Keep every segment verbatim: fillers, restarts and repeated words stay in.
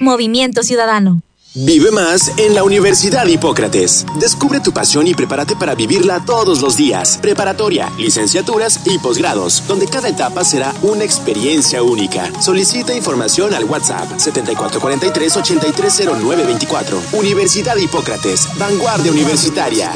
Movimiento Ciudadano. Vive más en la Universidad Hipócrates. Descubre tu pasión y prepárate para vivirla todos los días. Preparatoria, licenciaturas y posgrados, donde cada etapa será una experiencia única. Solicita información al WhatsApp setenta y cuatro cuarenta y tres, ochenta y tres cero nueve veinticuatro. Universidad Hipócrates, vanguardia universitaria.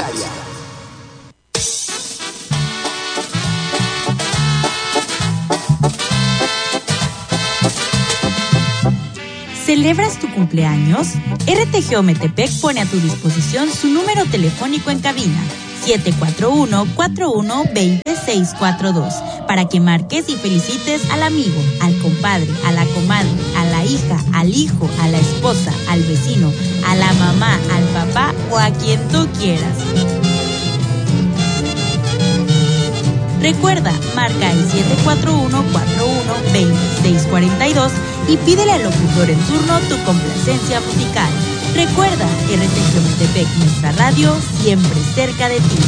¿Celebras tu cumpleaños? R T G Ometepec pone a tu disposición su número telefónico en cabina, siete cuatro uno, cuatro uno dos cero, seis cuatro dos, para que marques y felicites al amigo, al compadre, a la comadre, a la hija, al hijo, a la esposa, al vecino, a la mamá, al papá o a quien tú quieras. Recuerda, marca el siete cuatro uno, cuatro uno dos cero, seis cuatro dos y pídele al locutor en turno tu complacencia musical. Recuerda, R T G Ometepec, nuestra radio, siempre cerca de ti.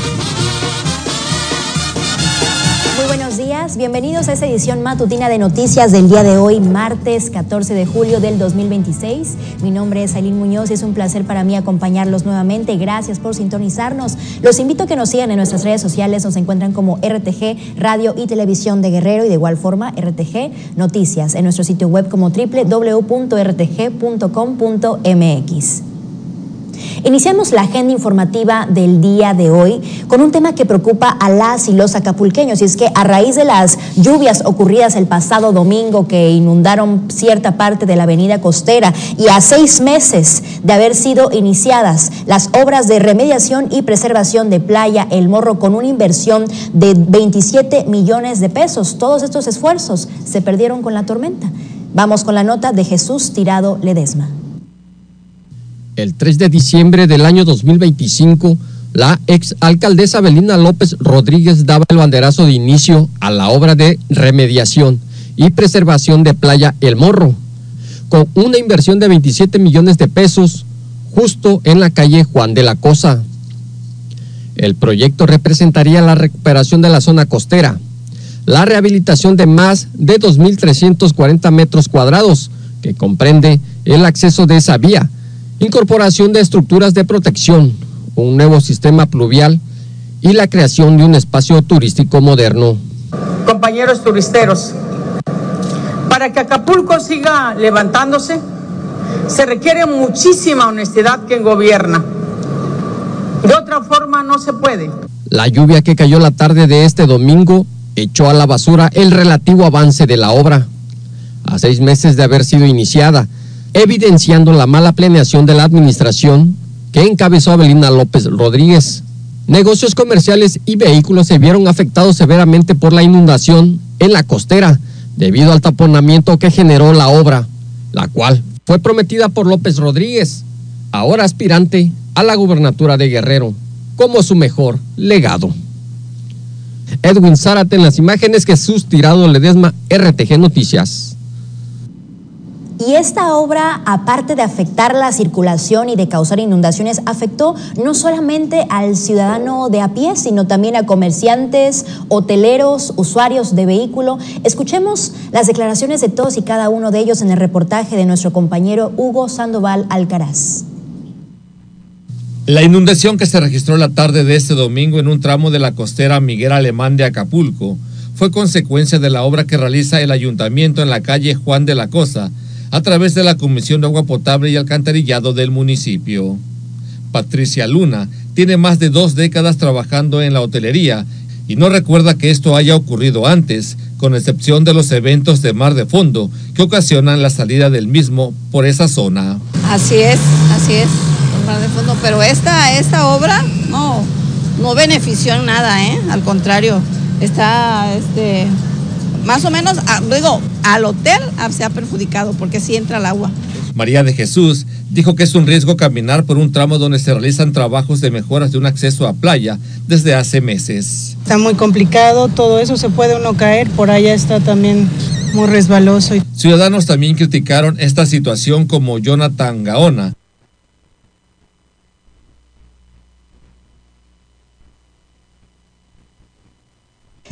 Muy buenos días, bienvenidos a esta edición matutina de noticias del día de hoy, martes catorce de julio del dos mil veintiséis. Mi nombre es Ailín Muñoz y es un placer para mí acompañarlos nuevamente. Gracias por sintonizarnos. Los invito a que nos sigan en nuestras redes sociales, nos encuentran como R T G Radio y Televisión de Guerrero y de igual forma R T G Noticias en nuestro sitio web como doble u doble u doble u punto r t g punto com punto m x. Iniciamos la agenda informativa del día de hoy con un tema que preocupa a las y los acapulqueños, y es que a raíz de las lluvias ocurridas el pasado domingo que inundaron cierta parte de la avenida costera y a seis meses de haber sido iniciadas las obras de remediación y preservación de Playa El Morro con una inversión de veintisiete millones de pesos, todos estos esfuerzos se perdieron con la tormenta. Vamos con la nota de Jesús Tirado Ledesma. El tres de diciembre del año dos mil veinticinco, la exalcaldesa Belina López Rodríguez daba el banderazo de inicio a la obra de remediación y preservación de Playa El Morro, con una inversión de veintisiete millones de pesos, justo en la calle Juan de la Cosa. El proyecto representaría la recuperación de la zona costera, la rehabilitación de más de dos mil trescientos cuarenta metros cuadrados, que comprende el acceso de esa vía, incorporación de estructuras de protección, un nuevo sistema pluvial y la creación de un espacio turístico moderno. Compañeros turisteros, para que Acapulco siga levantándose, se requiere muchísima honestidad quien gobierna. De otra forma no se puede. La lluvia que cayó la tarde de este domingo echó a la basura el relativo avance de la obra, a seis meses de haber sido iniciada, evidenciando la mala planeación de la administración que encabezó Belina López Rodríguez. Negocios comerciales y vehículos se vieron afectados severamente por la inundación en la costera, debido al taponamiento que generó la obra, la cual fue prometida por López Rodríguez, ahora aspirante a la gubernatura de Guerrero, como su mejor legado. Edwin Zárate en las imágenes, Jesús Tirado Ledesma, R T G Noticias. Y esta obra, aparte de afectar la circulación y de causar inundaciones, afectó no solamente al ciudadano de a pie, sino también a comerciantes, hoteleros, usuarios de vehículo. Escuchemos las declaraciones de todos y cada uno de ellos en el reportaje de nuestro compañero Hugo Sandoval Alcaraz. La inundación que se registró la tarde de este domingo en un tramo de la costera Miguel Alemán de Acapulco fue consecuencia de la obra que realiza el ayuntamiento en la calle Juan de la Cosa, a través de la Comisión de Agua Potable y Alcantarillado del municipio. Patricia Luna tiene más de dos décadas trabajando en la hotelería y no recuerda que esto haya ocurrido antes, con excepción de los eventos de mar de fondo que ocasionan la salida del mismo por esa zona. Así es, así es, mar de fondo, pero esta, esta obra no, no benefició en nada, ¿eh? Al contrario, está, este... más o menos, digo, al hotel se ha perjudicado porque sí entra el agua. María de Jesús dijo que es un riesgo caminar por un tramo donde se realizan trabajos de mejoras de un acceso a playa desde hace meses. Está muy complicado, todo eso se puede uno caer, por allá está también muy resbaloso. Ciudadanos también criticaron esta situación, como Jonathan Gaona.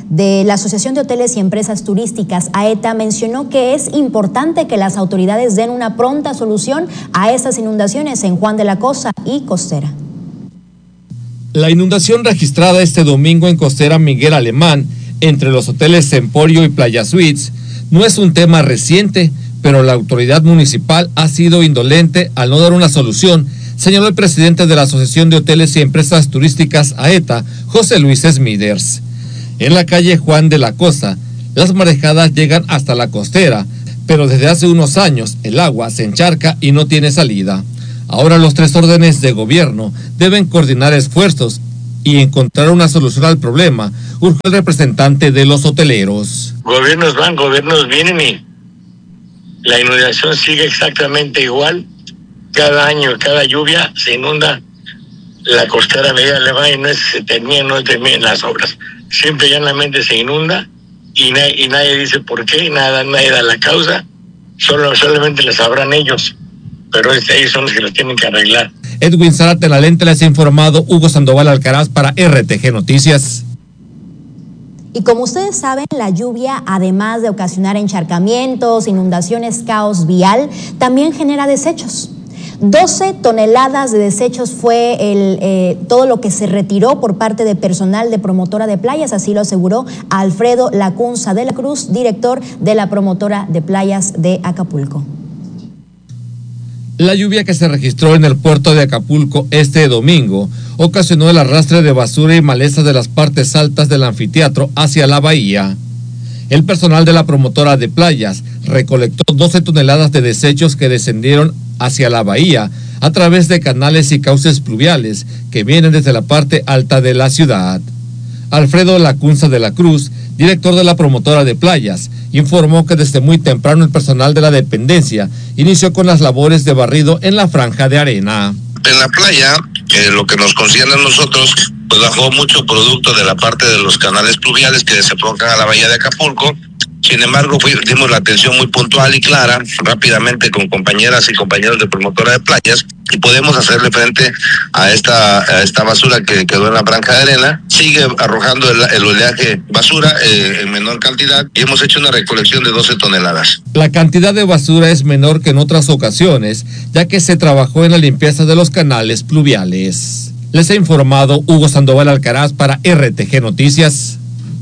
de la Asociación de Hoteles y Empresas Turísticas, AETA, mencionó que es importante que las autoridades den una pronta solución a estas inundaciones en Juan de la Cosa y Costera. La inundación registrada este domingo en Costera Miguel Alemán, entre los hoteles Emporio y Playa Suites, no es un tema reciente, pero la autoridad municipal ha sido indolente al no dar una solución, señaló el presidente de la Asociación de Hoteles y Empresas Turísticas, AETA, José Luis Smithers. En la calle Juan de la Cosa, las marejadas llegan hasta la costera, pero desde hace unos años el agua se encharca y no tiene salida. Ahora los tres órdenes de gobierno deben coordinar esfuerzos y encontrar una solución al problema, urgió el representante de los hoteleros. Gobiernos van, gobiernos vienen y la inundación sigue exactamente igual. Cada año, cada lluvia se inunda la costera Miguel Alemán y no es, se terminan, no terminan las obras. Siempre llanamente se inunda y, na, y nadie dice por qué, nada, nadie da la causa, solo solamente le sabrán ellos, pero es, ellos son los que lo tienen que arreglar. Edwin Zárate, la lente, les ha informado Hugo Sandoval Alcaraz para R T G Noticias. Y como ustedes saben, la lluvia, además de ocasionar encharcamientos, inundaciones, caos vial, también genera desechos. doce toneladas de desechos fue el, eh, todo lo que se retiró por parte de personal de promotora de playas, así lo aseguró Alfredo Lacunza de la Cruz, director de la promotora de playas de Acapulco. La lluvia que se registró en el puerto de Acapulco este domingo ocasionó el arrastre de basura y maleza de las partes altas del anfiteatro hacia la bahía. El personal de la promotora de playas recolectó doce toneladas de desechos que descendieron hacia la bahía a través de canales y cauces pluviales que vienen desde la parte alta de la ciudad. Alfredo Lacunza de la Cruz, director de la promotora de playas, informó que desde muy temprano el personal de la dependencia inició con las labores de barrido en la franja de arena. En la playa, eh, lo que nos concierne a nosotros, pues bajó mucho producto de la parte de los canales pluviales que desembocan a la bahía de Acapulco. Sin embargo, fui, dimos la atención muy puntual y clara, rápidamente con compañeras y compañeros de promotora de playas, y podemos hacerle frente a esta a esta basura que quedó en la franja de arena. Sigue arrojando el, el oleaje basura eh, en menor cantidad y hemos hecho una recolección de doce toneladas. La cantidad de basura es menor que en otras ocasiones, ya que se trabajó en la limpieza de los canales pluviales. Les ha informado Hugo Sandoval Alcaraz para R T G Noticias.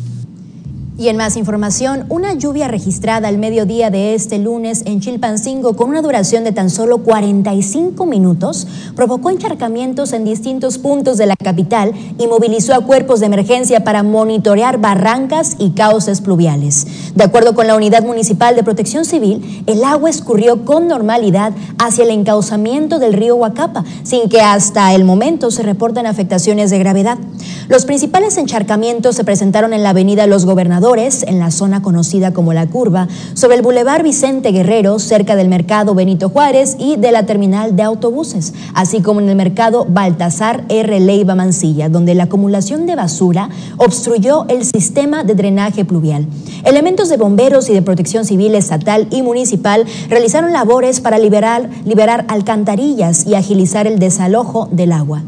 Y en más información, una lluvia registrada al mediodía de este lunes en Chilpancingo con una duración de tan solo cuarenta y cinco minutos provocó encharcamientos en distintos puntos de la capital y movilizó a cuerpos de emergencia para monitorear barrancas y cauces pluviales. De acuerdo con la Unidad Municipal de Protección Civil, el agua escurrió con normalidad hacia el encauzamiento del río Huacapa, sin que hasta el momento se reporten afectaciones de gravedad. Los principales encharcamientos se presentaron en la avenida Los Gobernadores, en la zona conocida como La Curva, sobre el Boulevard Vicente Guerrero, cerca del mercado Benito Juárez y de la terminal de autobuses, así como en el mercado Baltasar R. Leiva Mancilla, donde la acumulación de basura obstruyó el sistema de drenaje pluvial. Elementos de bomberos y de protección civil estatal y municipal realizaron labores para liberar, liberar alcantarillas y agilizar el desalojo del agua.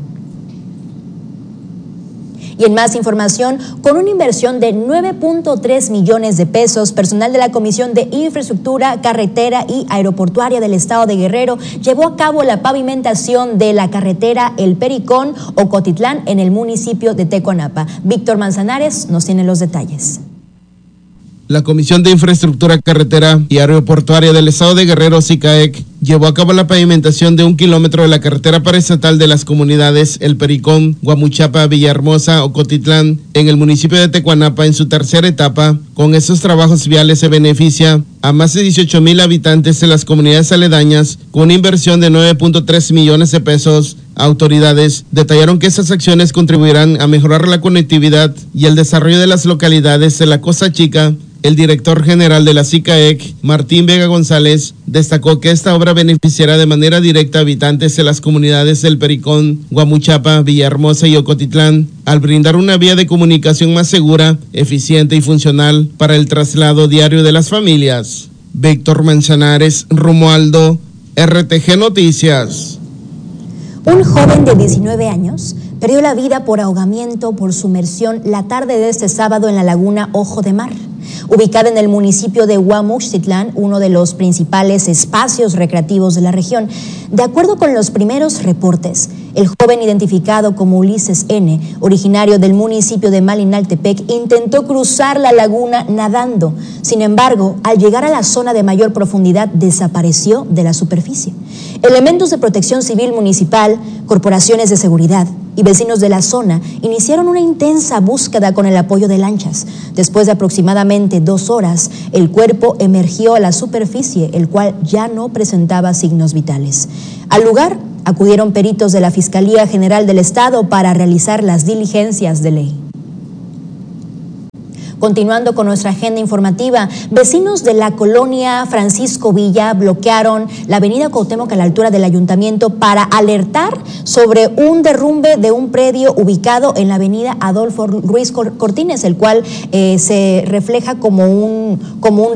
Y en más información, con una inversión de nueve punto tres millones de pesos, personal de la Comisión de Infraestructura, Carretera y Aeroportuaria del Estado de Guerrero llevó a cabo la pavimentación de la carretera El Pericón Ocotitlán en el municipio de Teconapa. Víctor Manzanares nos tiene los detalles. La Comisión de Infraestructura Carretera y Aeroportuaria del Estado de Guerrero, SICAEC, llevó a cabo la pavimentación de un kilómetro de la carretera paraestatal de las comunidades El Pericón, Guamuchapa, Villahermosa, Ocotitlán, en el municipio de Tecuanapa, en su tercera etapa. Con estos trabajos viales se beneficia a más de dieciocho mil habitantes de las comunidades aledañas, con una inversión de nueve punto tres millones de pesos. Autoridades detallaron que estas acciones contribuirán a mejorar la conectividad y el desarrollo de las localidades de la Costa Chica. El director general de la SICAEC, Martín Vega González, destacó que esta obra beneficiará de manera directa a habitantes de las comunidades del Pericón, Guamuchapa, Villahermosa y Ocotitlán, al brindar una vía de comunicación más segura, eficiente y funcional para el traslado diario de las familias. Víctor Manzanares, Romualdo, R T G Noticias. Un joven de diecinueve años perdió la vida por ahogamiento por sumersión la tarde de este sábado en la laguna Ojo de Mar, ubicada en el municipio de Huamuchtitlán, uno de los principales espacios recreativos de la región. De acuerdo con los primeros reportes, el joven identificado como Ulises N., originario del municipio de Malinaltepec, intentó cruzar la laguna nadando. Sin embargo, al llegar a la zona de mayor profundidad, desapareció de la superficie. Elementos de protección civil municipal, corporaciones de seguridad y vecinos de la zona iniciaron una intensa búsqueda con el apoyo de lanchas. Después de aproximadamente dos horas, el cuerpo emergió a la superficie, el cual ya no presentaba signos vitales. Al lugar acudieron peritos de la Fiscalía General del Estado para realizar las diligencias de ley. Continuando con nuestra agenda informativa, vecinos de la colonia Francisco Villa bloquearon la avenida Cuauhtémoc a la altura del ayuntamiento para alertar sobre un derrumbe de un predio ubicado en la avenida Adolfo Ruiz Cortines, el cual eh, se refleja como un, como un